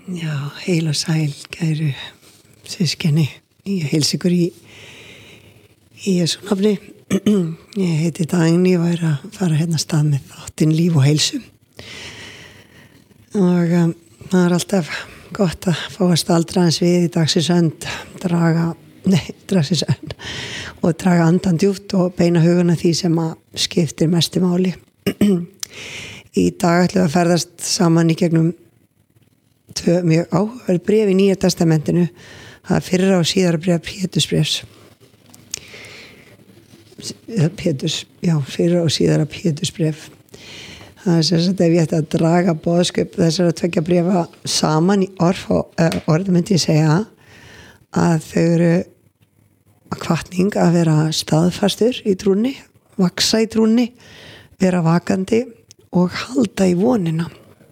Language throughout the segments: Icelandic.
Já, heil og sæl, kæru systkini. Ég heils ykkur í Jesú nafni. Ég heiti Dagný og að fara hérna stað með þáttinn líf og heilsu. Og það alltaf gott að fá að staldra aðeins við í dagsins önd, draga andan djúpt og beina huguna því sem að skiptir mestu máli. Í dag ætlum við að ferðast saman í gegnum tvö mjög áhugaverð bréf í Nýja testamentinu. Það er fyrra og síðara bréf fyrra og síðara Pétursbréf. Það er sem sagt ef ég ætti að draga boðskap þessara tveggja bréfa saman í orð myndi ég segja að þau eru hvatning að vera staðfastur í trúnni, vaxa í trúnni, vera vakandi og halda í vonina.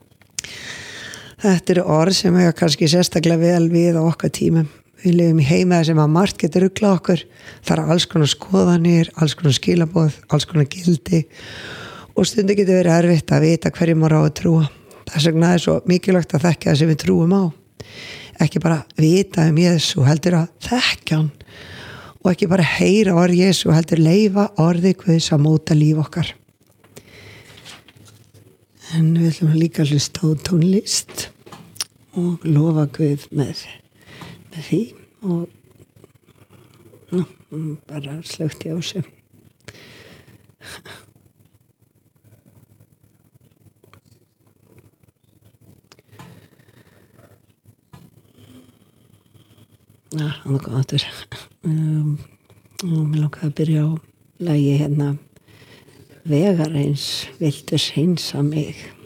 Þetta eru orð sem eiga kannski sérstaklega vel við á okkar tímum. Við lifum í heima sem að margt getur ruglað okkur. Það eru alls konar skoðanir, alls konar skilaboð, alls konar gildi og stundum getur verið erfitt að vita hverju maður á að trúa. Þess vegna er svo mikilvægt að þekkja það sem við trúum á. Ekki bara vita Jesú, heldur að þekkja hann og ekki bara heyra orð Jesú, heldur leyfa orði Guðs að móta líf okkar. En við ætlum líka að hlusta á tónlist og lofa Guð með því og bara slökti á sig. Hann er góður. Mér langaði að byrja á lagi hérna Vegar eins viltu hreinsa mig.